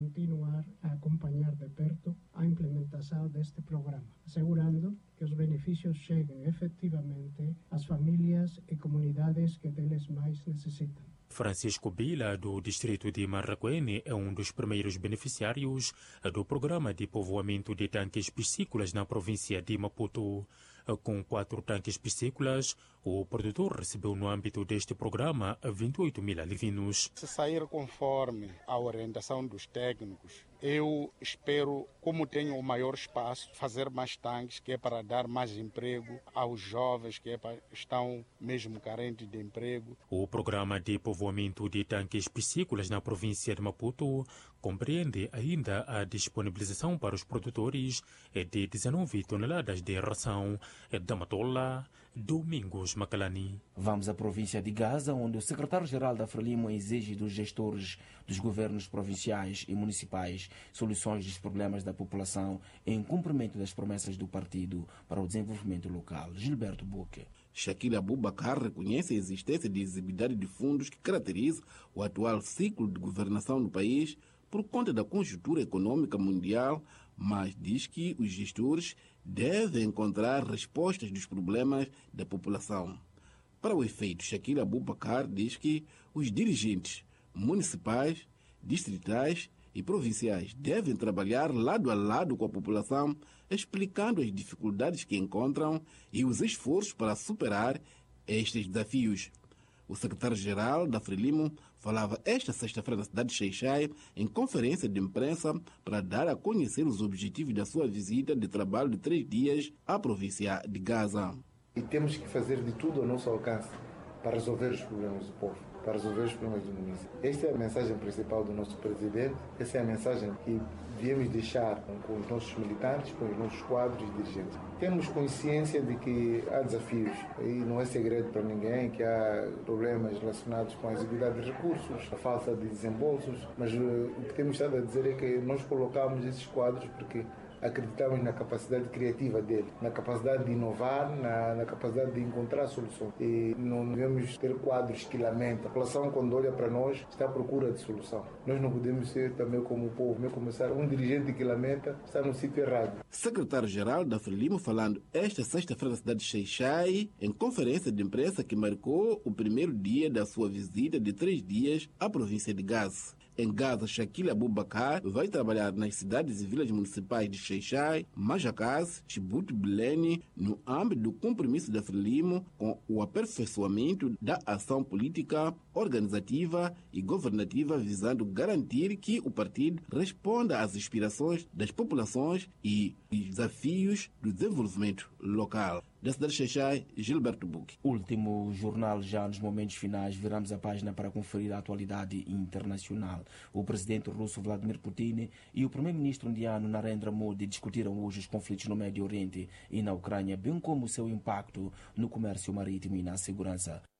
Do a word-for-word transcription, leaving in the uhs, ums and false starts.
Continuar a acompanhar de perto a implementação deste programa, assegurando que os benefícios cheguem efetivamente às famílias e comunidades que deles mais necessitam. Francisco Bila, do distrito de Marraquene, é um dos primeiros beneficiários do programa de povoamento de tanques piscícolas na província de Maputo. Com quatro tanques piscícolas, o produtor recebeu no âmbito deste programa vinte e oito mil alivinos. Se sair conforme a orientação dos técnicos, eu espero, como tenho o maior espaço, fazer mais tanques, que é para dar mais emprego aos jovens que é para, estão mesmo carentes de emprego. O programa de povoamento de tanques piscícolas na província de Maputo compreende ainda a disponibilização para os produtores de dezenove toneladas de ração. Da Matola, Domingos Macalani. Vamos à província de Gaza, onde o secretário-geral da Frelimo exige dos gestores dos governos provinciais e municipais soluções dos problemas da população em cumprimento das promessas do partido para o desenvolvimento local. Gilberto Buque. Shakil Abubakar reconhece a existência de exiguidade de fundos que caracteriza o atual ciclo de governação no país por conta da conjuntura econômica mundial, mas diz que os gestores devem encontrar respostas dos problemas da população. Para o efeito, Shakil Abubakar diz que os dirigentes municipais, distritais e provinciais devem trabalhar lado a lado com a população, explicando as dificuldades que encontram e os esforços para superar estes desafios. O secretário-geral da Frelimo falava esta sexta-feira na cidade de Xai-Xai em conferência de imprensa para dar a conhecer os objetivos da sua visita de trabalho de três dias à província de Gaza. E temos que fazer de tudo ao nosso alcance para resolver os problemas do povo, para resolver os problemas do município. Esta é a mensagem principal do nosso presidente, essa é a mensagem que viemos deixar com os nossos militantes, com os nossos quadros e dirigentes. Temos consciência de que há desafios, e não é segredo para ninguém que há problemas relacionados com a exiguidade de recursos, a falta de desembolsos, mas uh, o que temos estado a dizer é que nós colocamos esses quadros porque acreditamos na capacidade criativa dele, na capacidade de inovar, na, na capacidade de encontrar soluções. E não devemos ter quadros que lamentam. A população, quando olha para nós, está à procura de solução. Nós não podemos ser também como o povo, nem começar um dirigente que lamenta, está no sítio errado. Secretário-geral da Frelimo falando esta sexta-feira na cidade de Xai-Xai, em conferência de imprensa que marcou o primeiro dia da sua visita de três dias à província de Gaza. Em Gaza, Shakil Abubakar vai trabalhar nas cidades e vilas municipais de Xai-Xai, Majacaz, Chibuto e Belene, no âmbito do compromisso da Frelimo com o aperfeiçoamento da ação política, organizativa e governativa, visando garantir que o partido responda às aspirações das populações e desafios do desenvolvimento local. Da cidade de Xai-Xai, Gilberto Buque. Último jornal, já nos momentos finais, viramos a página para conferir a atualidade internacional. O presidente russo Vladimir Putin e o primeiro-ministro indiano Narendra Modi discutiram hoje os conflitos no Médio Oriente e na Ucrânia, bem como o seu impacto no comércio marítimo e na segurança.